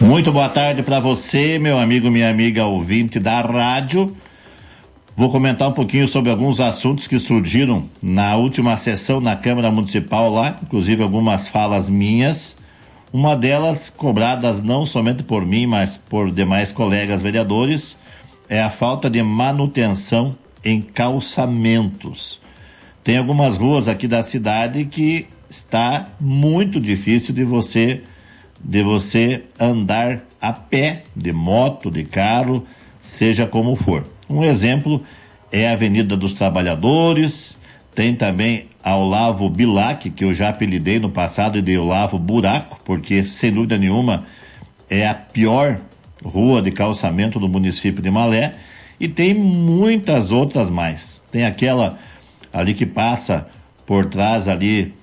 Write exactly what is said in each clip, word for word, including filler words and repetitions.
Muito boa tarde para você, meu amigo, minha amiga ouvinte da rádio. Vou comentar um pouquinho sobre alguns assuntos que surgiram na última sessão na Câmara Municipal lá, inclusive algumas falas minhas. Uma delas, cobradas não somente por mim, mas por demais colegas vereadores, é a falta de manutenção em calçamentos. Tem algumas ruas aqui da cidade que está muito difícil de você de você andar a pé, de moto, de carro, seja como for. Um exemplo é a Avenida dos Trabalhadores, tem também a Olavo Bilac, que eu já apelidei no passado de Olavo Buraco, porque sem dúvida nenhuma é a pior rua de calçamento do município de Malé, e tem muitas outras mais. Tem aquela ali que passa por trás ali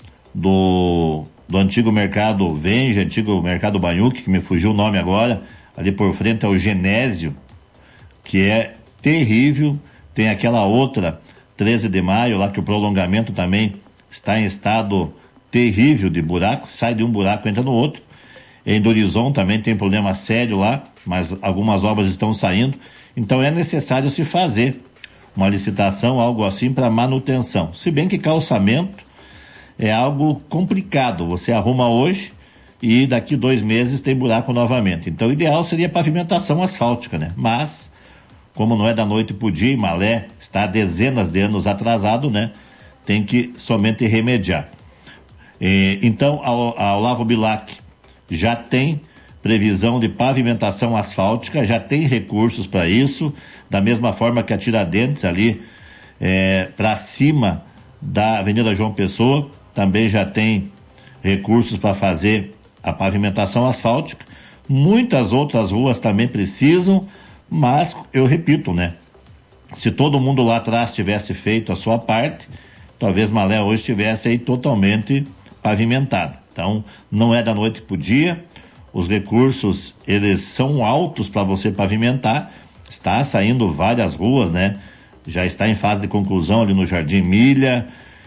do do antigo mercado Venge, antigo mercado Banhuque, que me fugiu o nome agora, ali por frente ao Genésio, que é terrível. Tem aquela outra, treze de maio, lá que o prolongamento também está em estado terrível de buraco, sai de um buraco, entra no outro. Em Dorizon também tem problema sério lá, mas algumas obras estão saindo, então é necessário se fazer uma licitação, algo assim, para manutenção. Se bem que calçamento é algo complicado, você arruma hoje e daqui dois meses tem buraco novamente. Então o ideal seria pavimentação asfáltica, né? Mas, como não é da noite pro dia, e Malé está há dezenas de anos atrasado, né? Tem que somente remediar. E, então, a, a Olavo Bilac já tem previsão de pavimentação asfáltica, já tem recursos para isso, da mesma forma que a Tiradentes ali é, para cima da Avenida João Pessoa, também já tem recursos para fazer a pavimentação asfáltica. Muitas outras ruas também precisam, mas eu repito, né? Se todo mundo lá atrás tivesse feito a sua parte, talvez Malé hoje estivesse aí totalmente pavimentada. Então, não é da noite pro dia, os recursos, eles são altos para você pavimentar, está saindo várias ruas, né? Já está em fase de conclusão ali no Jardim Milha,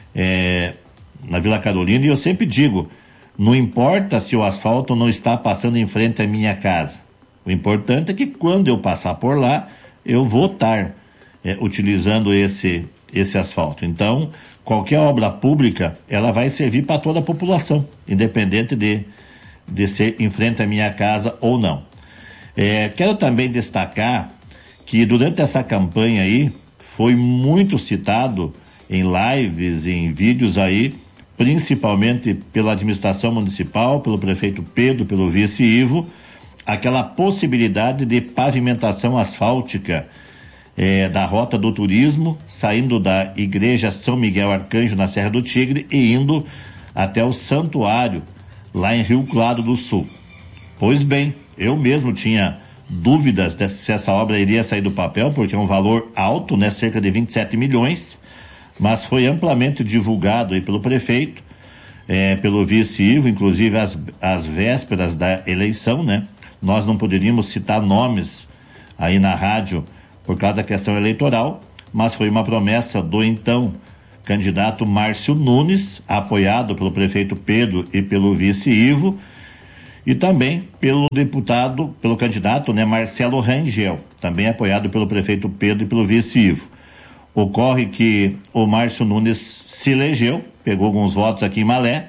é, na Vila Carolina, e eu sempre digo, não importa se o asfalto não está passando em frente à minha casa, o importante é que quando eu passar por lá, eu vou estar é, utilizando esse, esse asfalto. Então, qualquer obra pública, ela vai servir para toda a população, independente de, de ser em frente à minha casa ou não. É, quero também destacar que durante essa campanha aí, foi muito citado em lives, em vídeos aí, principalmente pela administração municipal, pelo prefeito Pedro, pelo vice Ivo, aquela possibilidade de pavimentação asfáltica eh, da Rota do Turismo, saindo da Igreja São Miguel Arcanjo, na Serra do Tigre, e indo até o Santuário, lá em Rio Claro do Sul. Pois bem, eu mesmo tinha dúvidas de se essa obra iria sair do papel, porque é um valor alto, né, cerca de vinte e sete milhões, mas foi amplamente divulgado aí pelo prefeito, é, pelo vice Ivo, inclusive às, às vésperas da eleição, né? Nós não poderíamos citar nomes aí na rádio por causa da questão eleitoral, mas foi uma promessa do então candidato Márcio Nunes, apoiado pelo prefeito Pedro e pelo vice Ivo, e também pelo deputado, pelo candidato, né, Marcelo Rangel, também apoiado pelo prefeito Pedro e pelo vice Ivo. Ocorre que o Márcio Nunes se elegeu, pegou alguns votos aqui em Malé,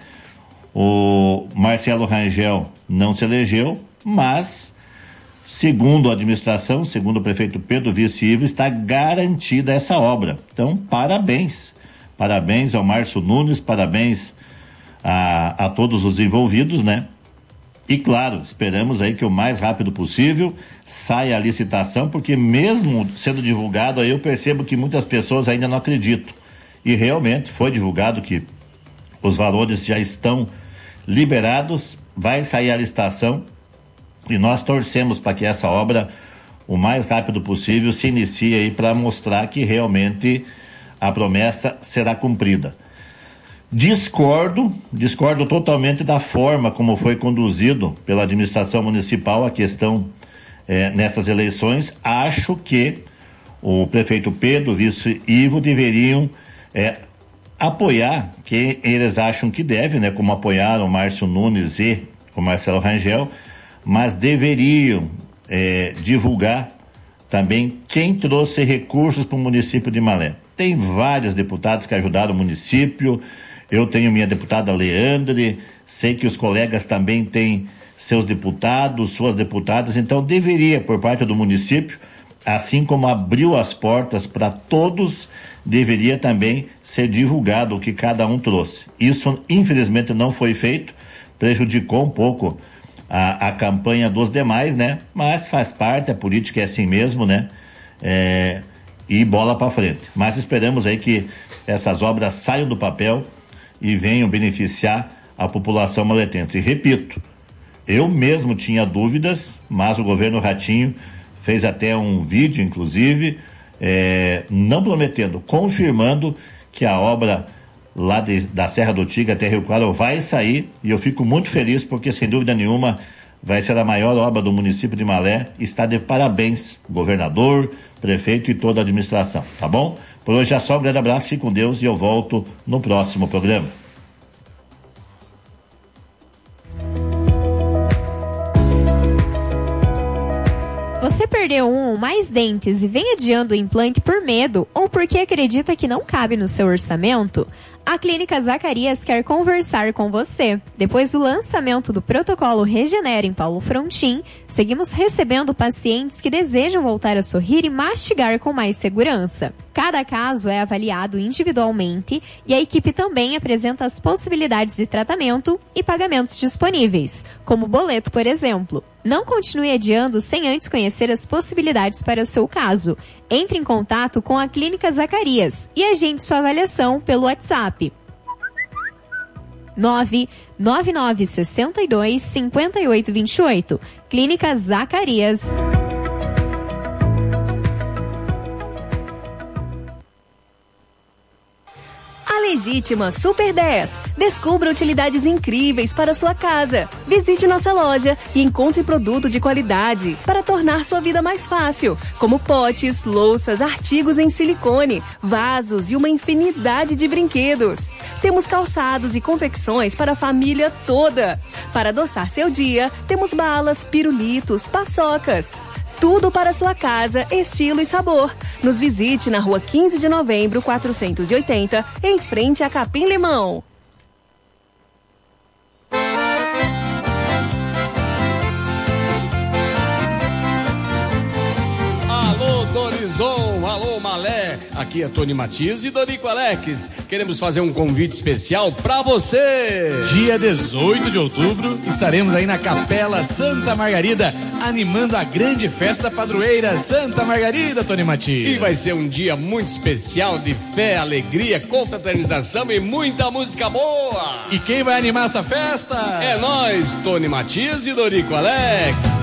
o Marcelo Rangel não se elegeu, mas, segundo a administração, segundo o prefeito Pedro, vice Ivo, está garantida essa obra. Então, parabéns. Parabéns ao Márcio Nunes, parabéns a, a todos os envolvidos, né? E claro, esperamos aí que o mais rápido possível saia a licitação, porque mesmo sendo divulgado, aí eu percebo que muitas pessoas ainda não acreditam. E realmente foi divulgado que os valores já estão liberados, vai sair a licitação e nós torcemos para que essa obra, o mais rápido possível, se inicie aí para mostrar que realmente a promessa será cumprida. Discordo, discordo totalmente da forma como foi conduzido pela administração municipal a questão eh, nessas eleições. Acho que o prefeito Pedro, o vice Ivo, deveriam eh, apoiar quem eles acham que deve, né? Como apoiaram o Márcio Nunes e o Marcelo Rangel, mas deveriam é, divulgar também quem trouxe recursos para o município de Malé. Tem vários deputados que ajudaram o município, eu tenho minha deputada Leandre, sei que os colegas também têm seus deputados, suas deputadas, então deveria, por parte do município, assim como abriu as portas para todos, deveria também ser divulgado o que cada um trouxe. Isso, infelizmente, não foi feito, prejudicou um pouco a, a campanha dos demais, né? Mas faz parte, a política é assim mesmo, né? É, e bola para frente. Mas esperamos aí que essas obras saiam do papel e venham beneficiar a população maletense. E repito, eu mesmo tinha dúvidas, mas o governo Ratinho fez até um vídeo, inclusive, é, não prometendo, confirmando que a obra lá de, da Serra do Tigre até Rio Claro vai sair, e eu fico muito feliz porque, sem dúvida nenhuma, vai ser a maior obra do município de Malé. Está de parabéns, governador, prefeito e toda a administração, tá bom? Por hoje é só, um grande abraço, fique com Deus e eu volto no próximo programa. Você perdeu um ou mais dentes e vem adiando o implante por medo ou porque acredita que não cabe no seu orçamento? A Clínica Zacarias quer conversar com você. Depois do lançamento do protocolo Regenera em Paulo Frontin, seguimos recebendo pacientes que desejam voltar a sorrir e mastigar com mais segurança. Cada caso é avaliado individualmente e a equipe também apresenta as possibilidades de tratamento e pagamentos disponíveis, como boleto, por exemplo. Não continue adiando sem antes conhecer as possibilidades para o seu caso. Entre em contato com a Clínica Zacarias e agende sua avaliação pelo WhatsApp. nove nove nove seis dois cinco oito dois oito. Clínica Zacarias. A Legítima Super dez. Descubra utilidades incríveis para sua casa. Visite nossa loja e encontre produto de qualidade para tornar sua vida mais fácil, como potes, louças, artigos em silicone, vasos e uma infinidade de brinquedos. Temos calçados e confecções para a família toda. Para adoçar seu dia, temos balas, pirulitos, paçocas. Tudo para sua casa, estilo e sabor. Nos visite na rua quinze de novembro, quatrocentos e oitenta, em frente a Capim Limão. Alô, Dorizon, alô, Malé. Aqui é Tony Matias e Dorico Alex. Queremos fazer um convite especial pra você. Dia dezoito de outubro, estaremos aí na Capela Santa Margarida, animando a grande festa padroeira Santa Margarida, Tony Matias. E vai ser um dia muito especial de fé, alegria, confraternização e muita música boa. E quem vai animar essa festa? É nós, Tony Matias e Dorico Alex.